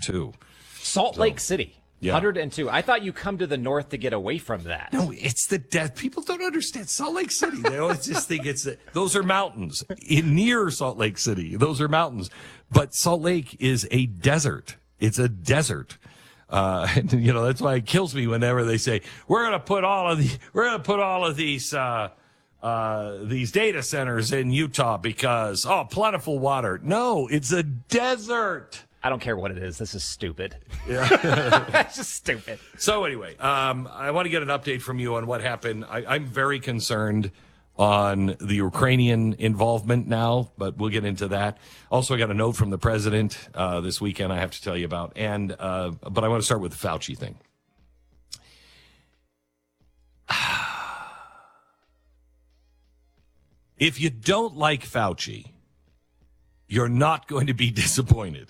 102. Salt Lake City. Yeah. 102. I thought you come to the north to get away from that. No, it's the death. People don't understand Salt Lake City. They always just think those are mountains. Near Salt Lake City, those are mountains. But Salt Lake is a desert. It's a desert. That's why it kills me whenever they say we're going to put all of these data centers in Utah because plentiful water. No, it's a desert. I don't care what it is. This is stupid. Yeah. It's just stupid. So anyway, I want to get an update from you on what happened. I'm very concerned on the Ukrainian involvement now, but we'll get into that. Also, I got a note from the president this weekend I have to tell you about. But I want to start with the Fauci thing. If you don't like Fauci, you're not going to be disappointed.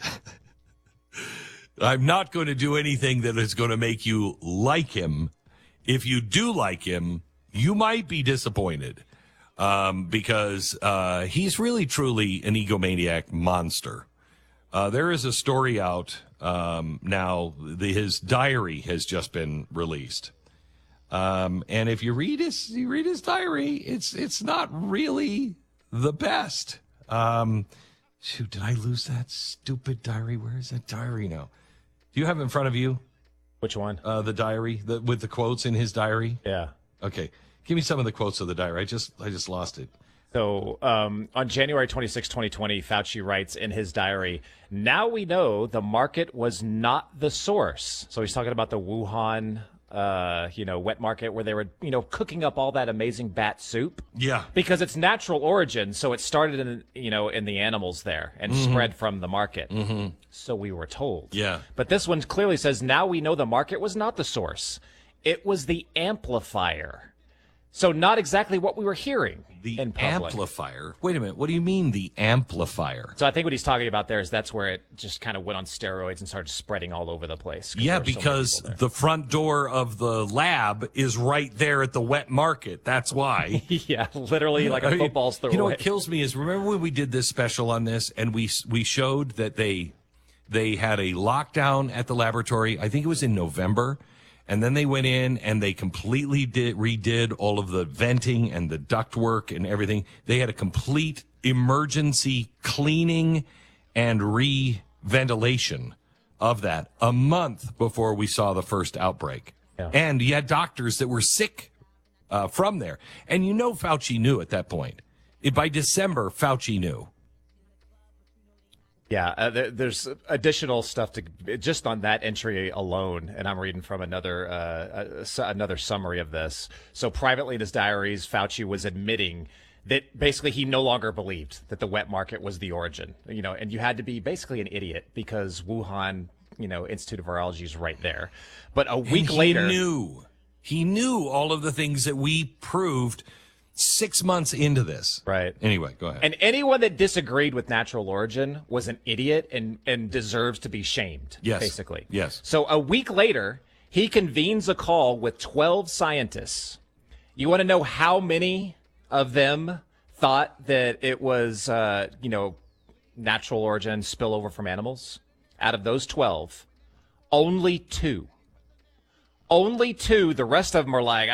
I'm not going to do anything that is going to make you like him. If you do like him, you might be disappointed because he's really, truly an egomaniac monster. There is a story out now. His diary has just been released. And if you read his diary, it's not really the best. Shoot, did I lose that stupid diary? Where is that diary now? Do you have it in front of you? Which one? The diary with the quotes in his diary. Yeah. Okay, give me some of the quotes of the diary. I just lost it. So on January 26, 2020, Fauci writes in his diary, "Now we know the market was not the source." So he's talking about the Wuhan wet market where they were, cooking up all that amazing bat soup. Yeah. Because it's natural origin, so it started in the animals there and spread from the market. Mm-hmm. So we were told. Yeah. But this one clearly says, now we know the market was not the source. It was the amplifier. So not exactly what we were hearing in public. Amplifier? Wait a minute. What do you mean the amplifier? So I think what he's talking about there is that's where it just kind of went on steroids and started spreading all over the place. Yeah, because the front door of the lab is right there at the wet market. That's why. Yeah, literally like a football's throw away. What kills me is, remember when we did this special on this and we showed that they had a lockdown at the laboratory. I think it was in November. And then they went in and they completely redid all of the venting and the ductwork and everything. They had a complete emergency cleaning and re-ventilation of that a month before we saw the first outbreak. Yeah. And you had doctors that were sick from there. And Fauci knew at that point. By December, Fauci knew. Yeah, there's additional stuff just on that entry alone, and I'm reading from another summary of this. So privately in his diaries, Fauci was admitting that basically he no longer believed that the wet market was the origin, and you had to be basically an idiot because Wuhan, Institute of Virology is right there. But a week later, he knew all of the things that we proved 6 months into this. Right. Anyway, go ahead. And anyone that disagreed with natural origin was an idiot and deserves to be shamed, yes. basically. Yes. So a week later, he convenes a call with 12 scientists. You want to know how many of them thought that it was, natural origin spillover from animals? Out of those 12, only 2. Only 2. The rest of them are like,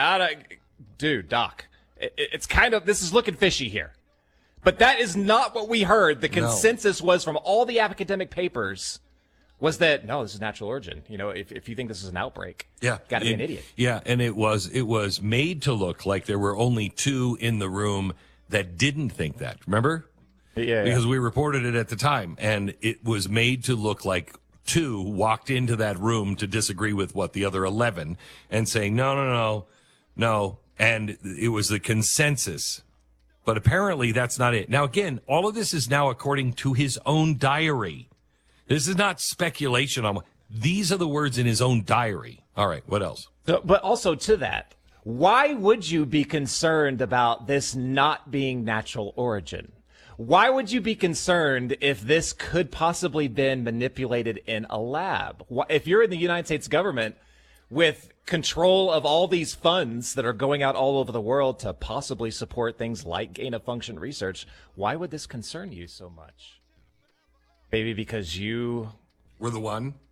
Doc. It's this is looking fishy here. But that is not what we heard. The consensus was from all the academic papers was that, no, this is natural origin. If you think this is an outbreak, got to be an idiot. Yeah, and it was made to look like there were only 2 in the room that didn't think that. Remember? Yeah. Because we reported it at the time, and it was made to look like 2 walked into that room to disagree with what the other 11 and saying, no. And it was the consensus. But apparently that's not it. Now, again, all of this is now according to his own diary. This is not speculation. These are the words in his own diary. All right, what else? But also to that, why would you be concerned about this not being natural origin? Why would you be concerned if this could possibly been manipulated in a lab? If you're in the United States government with control of all these funds that are going out all over the world to possibly support things like gain-of-function research, why would this concern you so much? Maybe because you were the one?